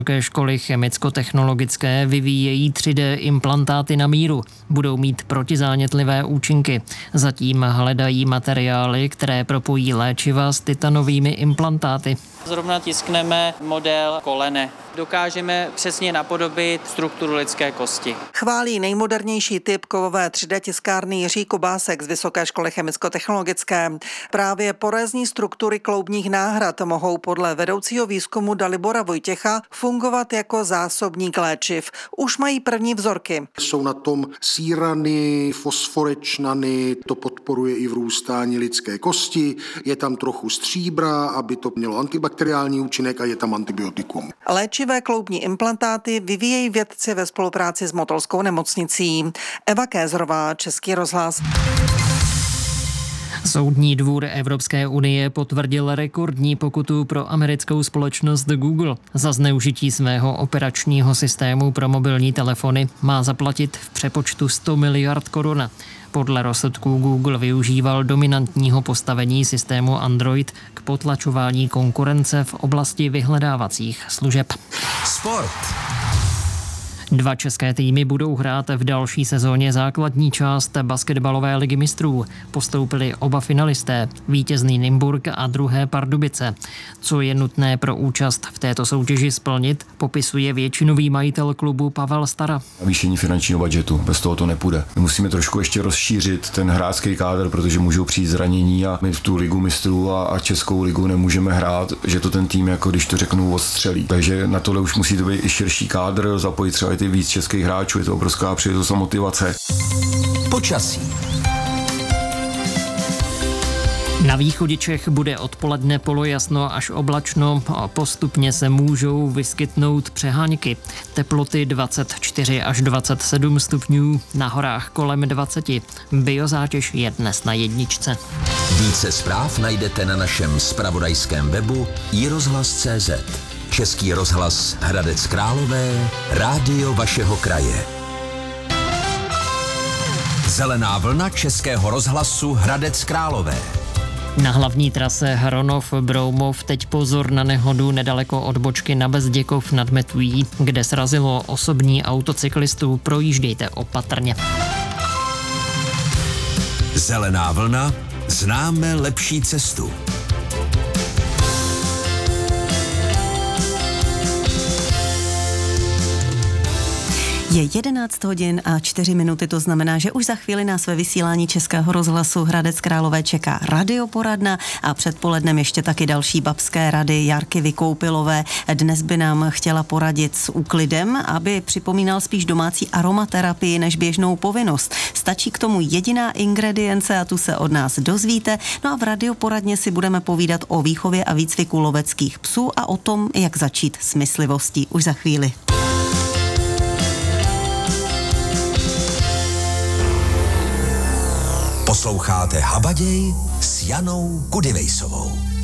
Vysoké školy chemicko-technologické vyvíjejí 3D implantáty na míru. Budou mít protizánětlivé účinky. Zatím hledají materiály, které propojí léčiva s titanovými implantáty. Zrovna tiskneme model kolene. Dokážeme přesně napodobit strukturu lidské kosti. Chválí nejmodernější typ kovové 3D tiskárny Jiří Kubásek z Vysoké školy chemicko-technologické. Právě porézní struktury kloubních náhrad mohou podle vedoucího výzkumu Dalibora Vojtěcha fungovat jako zásobník léčiv. Už mají první vzorky. Jsou na tom sírany, fosforečnany, to podporuje i vrůstání lidské kosti, je tam trochu stříbra, aby to mělo antibakteriální účinek a je tam antibiotikum. Léčivé kloubní implantáty vyvíjejí vědci ve spolupráci s Motolskou nemocnicí. Eva Kézrová, Český rozhlas. Soudní dvůr Evropské unie potvrdil rekordní pokutu pro americkou společnost Google. Za zneužití svého operačního systému pro mobilní telefony má zaplatit v přepočtu 100 miliard korun. Podle rozsudku Google využíval dominantního postavení systému Android k potlačování konkurence v oblasti vyhledávacích služeb. Sport. 2 české týmy budou hrát v další sezóně základní část basketbalové ligy mistrů. Postoupili oba finalisté, vítězný Nymburk a druhé Pardubice. Co je nutné pro účast v této soutěži splnit, popisuje většinový majitel klubu Pavel Stara. Navýšení finančního budžetu, bez toho to nepůjde. My musíme trošku ještě rozšířit ten hráčský kádr, protože můžou přijít zranění a my v tu ligu mistrů a českou ligu nemůžeme hrát, že to ten tým, jako když to řeknu, odstřelí. Takže na tohle už musí to být i širší kádr, zapojit třeba i víc českých hráčů, je to obrovská příležitost a motivace. Počasí. Na východě Čech bude odpoledne polojasno až oblačno a postupně se můžou vyskytnout přeháňky. Teploty 24 až 27 stupňů, na horách kolem 20. Biozátěž je dnes na 1. Více zpráv najdete na našem zpravodajském webu iRozhlas.cz. Český rozhlas Hradec Králové, rádio vašeho kraje. Zelená vlna Českého rozhlasu Hradec Králové. Na hlavní trase Hronov-Broumov teď pozor na nehodu nedaleko odbočky na Bezděkov nad Metují, kde srazilo osobní auto cyklistů. Projíždějte opatrně. Zelená vlna, známe lepší cestu. Je 11 hodin a 4 minuty, to znamená, že už za chvíli nás ve vysílání Českého rozhlasu Hradec Králové čeká radioporadna a předpolednem ještě taky další babské rady Jarky Vykoupilové. Dnes by nám chtěla poradit s úklidem, aby připomínal spíš domácí aromaterapii než běžnou povinnost. Stačí k tomu jediná ingredience a tu se od nás dozvíte. No a v radioporadně si budeme povídat o výchově a výcviku loveckých psů a o tom, jak začít s myslivostí. Už za chvíli. Posloucháte Habaděj s Janou Kudivejsovou.